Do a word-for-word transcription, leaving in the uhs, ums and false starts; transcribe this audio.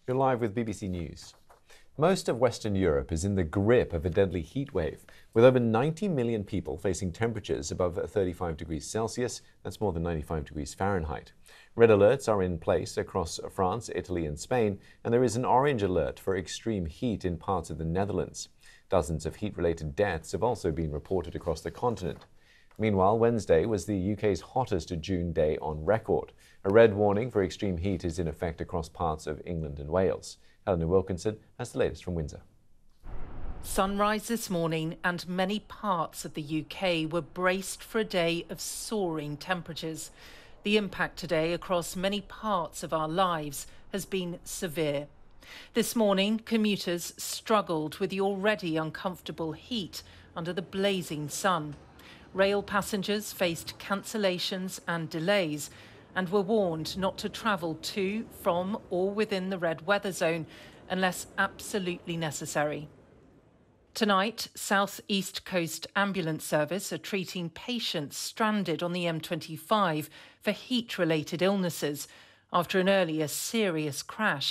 You're live with B B C News. Most of Western Europe is in the grip of a deadly heat wave, with over ninety million people facing temperatures above thirty-five degrees Celsius, that's more than ninety-five degrees Fahrenheit. Red alerts are in place across France, Italy and Spain, and there is an orange alert for extreme heat in parts of the Netherlands. Dozens of heat-related deaths have also been reported across the continent. Meanwhile, Wednesday was the U K's hottest June day on record. A red warning for extreme heat is in effect across parts of England and Wales. Eleanor Wilkinson has the latest from Windsor. Sunrise this morning and many parts of the U K were braced for a day of soaring temperatures. The impact today across many parts of our lives has been severe. This morning, commuters struggled with the already uncomfortable heat under the blazing sun. Rail passengers faced cancellations and delays and were warned not to travel to, from or within the red weather zone unless absolutely necessary. Tonight, South East Coast Ambulance Service are treating patients stranded on the M twenty-five for heat-related illnesses after an earlier serious crash.